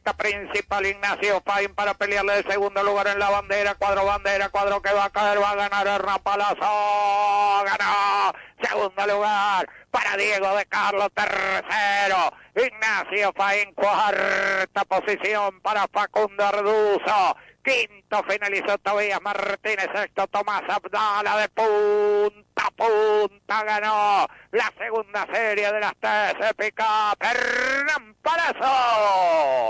meta principal Ignacio Fain para pelearle el segundo lugar en la bandera, cuadro que va a caer, va a ganar Hernán Palazzo, ganó, segundo lugar para Diego de Carlos, tercero, Ignacio Fain, cuarta posición para Facundo Arduzo, quinto finalizó Tobías Martínez, sexto Tomás Abdala, de punta a punta ganó la segunda serie de las TC Pickup, Hernán Palazzo.